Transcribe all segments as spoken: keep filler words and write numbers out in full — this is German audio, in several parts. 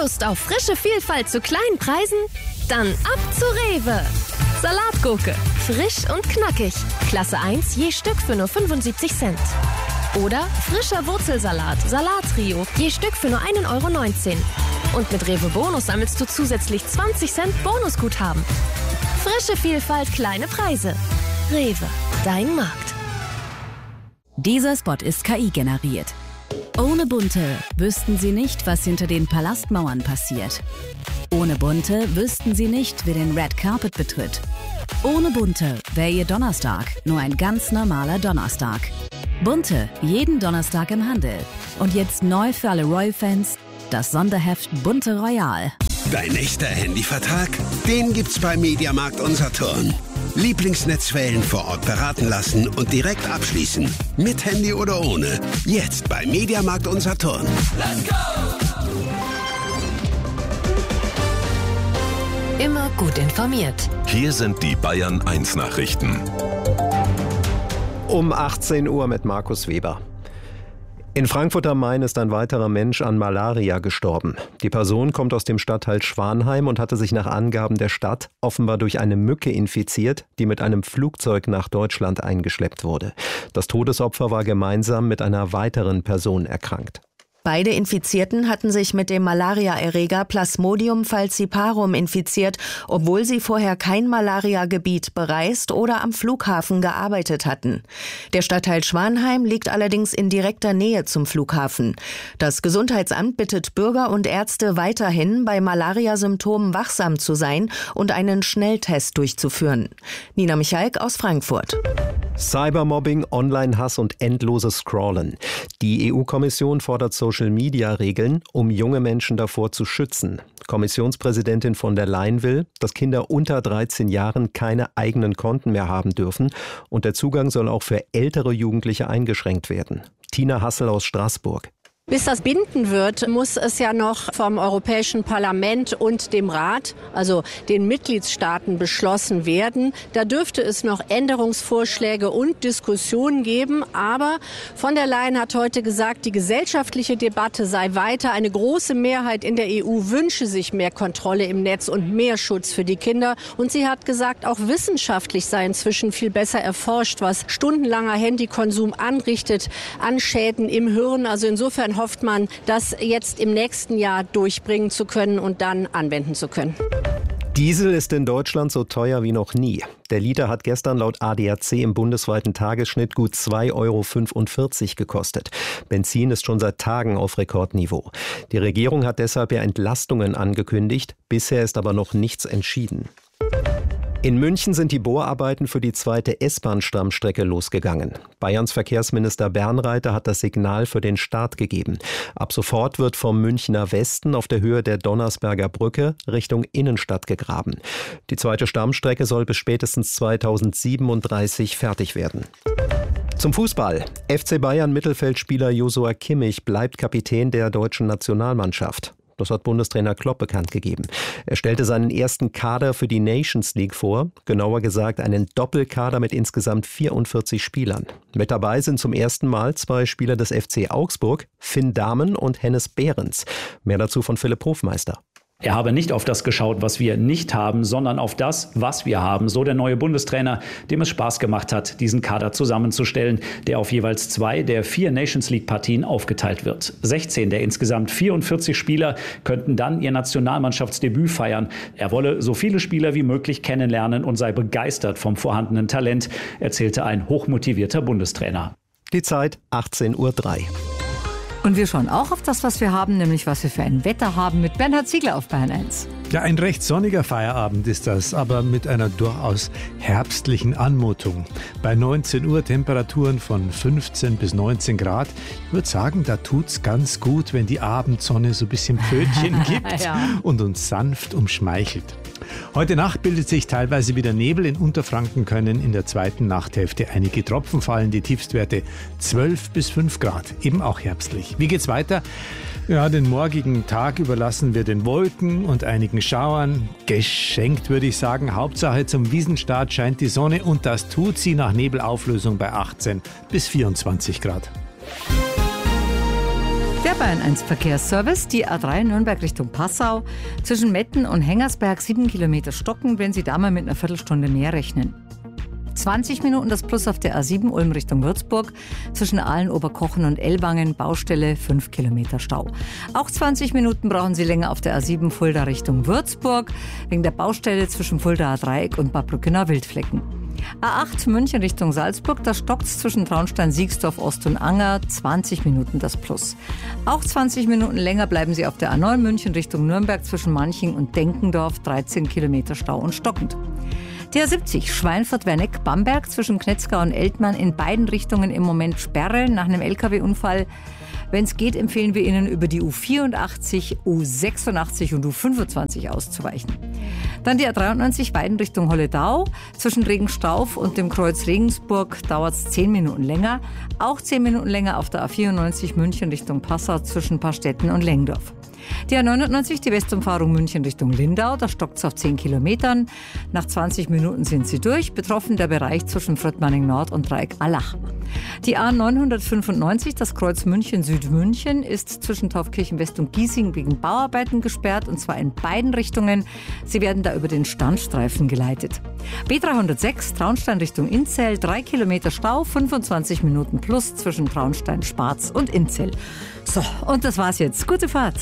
Lust auf frische Vielfalt zu kleinen Preisen? Dann ab zu Rewe. Salatgurke, frisch und knackig. Klasse eins je Stück für nur fünfundsiebzig Cent. Oder frischer Wurzelsalat, Salattrio, je Stück für nur ein Euro neunzehn. Und mit Rewe Bonus sammelst du zusätzlich zwanzig Cent Bonusguthaben. Frische Vielfalt, kleine Preise. Rewe, dein Markt. Dieser Spot ist K I generiert. Ohne Bunte wüssten Sie nicht, was hinter den Palastmauern passiert. Ohne Bunte wüssten Sie nicht, wer den Red Carpet betritt. Ohne Bunte wäre Ihr Donnerstag nur ein ganz normaler Donnerstag. Bunte, jeden Donnerstag im Handel. Und jetzt neu für alle Royal-Fans, das Sonderheft Bunte Royal. Dein echter Handyvertrag? Den gibt's bei Mediamarkt und Saturn. Lieblingsnetzwellen vor Ort beraten lassen und direkt abschließen. Mit Handy oder ohne. Jetzt bei Mediamarkt und Saturn. Let's go! Immer gut informiert. Hier sind die Bayern eins Nachrichten. Um achtzehn Uhr mit Markus Weber. In Frankfurt am Main ist ein weiterer Mensch an Malaria gestorben. Die Person kommt aus dem Stadtteil Schwanheim und hatte sich nach Angaben der Stadt offenbar durch eine Mücke infiziert, die mit einem Flugzeug nach Deutschland eingeschleppt wurde. Das Todesopfer war gemeinsam mit einer weiteren Person erkrankt. Beide Infizierten hatten sich mit dem Malariaerreger Plasmodium falciparum infiziert, obwohl sie vorher kein Malariagebiet bereist oder am Flughafen gearbeitet hatten. Der Stadtteil Schwanheim liegt allerdings in direkter Nähe zum Flughafen. Das Gesundheitsamt bittet Bürger und Ärzte weiterhin, bei Malariasymptomen wachsam zu sein und einen Schnelltest durchzuführen. Nina Michalk aus Frankfurt. Cybermobbing, Online-Hass und endloses Scrollen. Die E U-Kommission fordert Social-Media-Regeln, um junge Menschen davor zu schützen. Kommissionspräsidentin von der Leyen will, dass Kinder unter dreizehn Jahren keine eigenen Konten mehr haben dürfen und der Zugang soll auch für ältere Jugendliche eingeschränkt werden. Tina Hassel aus Straßburg. Bis das bindend wird, muss es ja noch vom Europäischen Parlament und dem Rat, also den Mitgliedstaaten, beschlossen werden. Da dürfte es noch Änderungsvorschläge und Diskussionen geben. Aber von der Leyen hat heute gesagt, die gesellschaftliche Debatte sei weiter. Eine große Mehrheit in der E U wünsche sich mehr Kontrolle im Netz und mehr Schutz für die Kinder. Und sie hat gesagt, auch wissenschaftlich sei inzwischen viel besser erforscht, was stundenlanger Handykonsum anrichtet an Schäden im Hirn. Also insofern hofft man, das jetzt im nächsten Jahr durchbringen zu können und dann anwenden zu können. Diesel ist in Deutschland so teuer wie noch nie. Der Liter hat gestern laut A D A C im bundesweiten Tagesschnitt gut zwei Euro fünfundvierzig gekostet. Benzin ist schon seit Tagen auf Rekordniveau. Die Regierung hat deshalb ja Entlastungen angekündigt. Bisher ist aber noch nichts entschieden. In München sind die Bohrarbeiten für die zweite S-Bahn-Stammstrecke losgegangen. Bayerns Verkehrsminister Bernreiter hat das Signal für den Start gegeben. Ab sofort wird vom Münchner Westen auf der Höhe der Donnersberger Brücke Richtung Innenstadt gegraben. Die zweite Stammstrecke soll bis spätestens zweitausendsiebenunddreißig fertig werden. Zum Fußball. F C Bayern Mittelfeldspieler Joshua Kimmich bleibt Kapitän der deutschen Nationalmannschaft. Das hat Bundestrainer Klopp bekannt gegeben. Er stellte seinen ersten Kader für die Nations League vor, genauer gesagt einen Doppelkader mit insgesamt vierundvierzig Spielern. Mit dabei sind zum ersten Mal zwei Spieler des F C Augsburg, Finn Dahmen und Hennes Behrens. Mehr dazu von Philipp Hofmeister. Er habe nicht auf das geschaut, was wir nicht haben, sondern auf das, was wir haben. So der neue Bundestrainer, dem es Spaß gemacht hat, diesen Kader zusammenzustellen, der auf jeweils zwei der vier Nations League-Partien aufgeteilt wird. sechzehn der insgesamt vierundvierzig Spieler könnten dann ihr Nationalmannschaftsdebüt feiern. Er wolle so viele Spieler wie möglich kennenlernen und sei begeistert vom vorhandenen Talent, erzählte ein hochmotivierter Bundestrainer. Die Zeit achtzehn Uhr drei. Und wir schauen auch auf das, was wir haben, nämlich was wir für ein Wetter haben mit Bernhard Ziegler auf Bayern eins. Ja, ein recht sonniger Feierabend ist das, aber mit einer durchaus herbstlichen Anmutung. Bei neunzehn Uhr Temperaturen von fünfzehn bis neunzehn Grad. Ich würde sagen, da tut's ganz gut, wenn die Abendsonne so ein bisschen Pfötchen gibt ja. und uns sanft umschmeichelt. Heute Nacht bildet sich teilweise wieder Nebel. In Unterfranken können in der zweiten Nachthälfte einige Tropfen fallen. Die Tiefstwerte zwölf bis fünf Grad, eben auch herbstlich. Wie geht's weiter? Ja, den morgigen Tag überlassen wir den Wolken und einigen Schauern. Geschenkt, würde ich sagen. Hauptsache zum Wiesenstart scheint die Sonne und das tut sie nach Nebelauflösung bei achtzehn bis vierundzwanzig Grad. Der Der Bayern eins Verkehrsservice, die A drei Nürnberg Richtung Passau, zwischen Metten und Hengersberg sieben Kilometer stocken, wenn Sie da mal mit einer Viertelstunde mehr rechnen. zwanzig Minuten das Plus auf der A sieben Ulm Richtung Würzburg, zwischen Aalen, Oberkochen und Ellwangen, Baustelle, fünf Kilometer Stau. Auch zwanzig Minuten brauchen Sie länger auf der A sieben Fulda Richtung Würzburg, wegen der Baustelle zwischen Fuldaer Dreieck und Bad Brückener-Wildflecken. A acht München Richtung Salzburg, da stockt's zwischen Traunstein, Siegsdorf, Ost und Anger, zwanzig Minuten das Plus. Auch zwanzig Minuten länger bleiben Sie auf der A neun München Richtung Nürnberg zwischen Manching und Denkendorf, dreizehn Kilometer Stau und stockend. Die A siebzig Schweinfurt-Werneck-Bamberg zwischen Knetzgau und Eltmann, in beiden Richtungen im Moment Sperre nach einem L K W-Unfall. Wenn es geht, empfehlen wir Ihnen, über die U vierundachtzig, U sechsundachtzig und U fünfundzwanzig auszuweichen. Dann die A dreiundneunzig Weiden Richtung Holledau. Zwischen Regenstauf und dem Kreuz Regensburg dauert es zehn Minuten länger. Auch zehn Minuten länger auf der A vierundneunzig München Richtung Passau zwischen Pastetten und Lengdorf. Die A neunundneunzig, die Westumfahrung München Richtung Lindau, da stockt es auf zehn Kilometern. Nach zwanzig Minuten sind sie durch, betroffen der Bereich zwischen Fröttmanning Nord und Dreieck Allach. Die A neunhundertfünfundneunzig, das Kreuz München-Südmünchen, ist zwischen Taufkirchen West und Giesing wegen Bauarbeiten gesperrt, und zwar in beiden Richtungen. Sie werden da über den Standstreifen geleitet. B dreihundertsechs, Traunstein Richtung Inzell, drei Kilometer Stau, fünfundzwanzig Minuten plus zwischen Traunstein, Spaz und Inzell. So, und das war's jetzt. Gute Fahrt.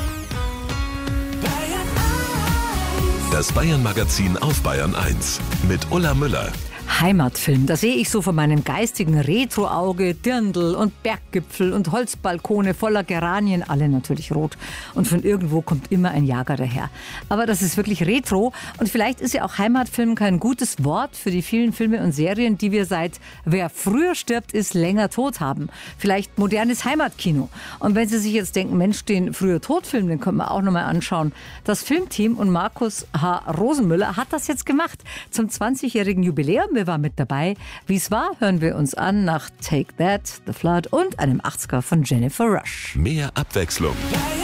Das Bayern-Magazin auf Bayern eins mit Ulla Müller. Heimatfilm, da sehe ich so vor meinem geistigen Retro-Auge Dirndl und Berggipfel und Holzbalkone voller Geranien, alle natürlich rot. Und von irgendwo kommt immer ein Jager daher. Aber das ist wirklich Retro, und vielleicht ist ja auch Heimatfilm kein gutes Wort für die vielen Filme und Serien, die wir seit Wer früher stirbt, ist länger tot haben. Vielleicht modernes Heimatkino. Und wenn Sie sich jetzt denken, Mensch, den früher Totfilm, den können wir auch nochmal anschauen. Das Filmteam und Markus H. Rosenmüller hat das jetzt gemacht zum zwanzigjährigen Jubiläum. Wir waren mit dabei. Wie es war, hören wir uns an nach Take That, The Flood und einem achtziger von Jennifer Rush. Mehr Abwechslung.